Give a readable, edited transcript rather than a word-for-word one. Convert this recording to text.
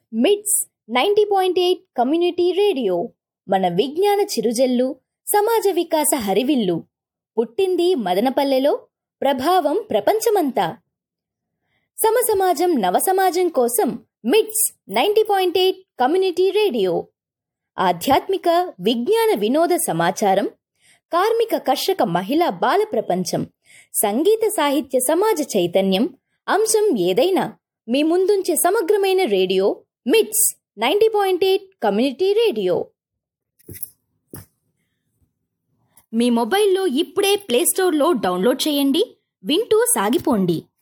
మిట్స్ 90.8 community radio మన విజ్ఞాన చిరుజల్లు, సమాజ వికాస హరివిల్లు. పుట్టింది మదనపల్లెలో, ప్రభావం ప్రపంచమంతా. సమసమాజం నవసమాజం కోసం మిట్స్ 90.8 కమ్యూనిటీ రేడియో. ఆధ్యాత్మిక విజ్ఞాన వినోద సమాచారం, కార్మిక కర్షక మహిళా బాల ప్రపంచం, సంగీత సాహిత్య సమాజ చైతన్యం, అంశం ఏదైనా మీ ముందుంచే సమగ్రమైన రేడియో మిట్స్ 90.8 కమ్యూనిటీ రేడియో. మీ మొబైల్లో ఇప్పుడే ప్లేస్టోర్లో డౌన్లోడ్ చేయండి, వింటూ సాగిపోండి.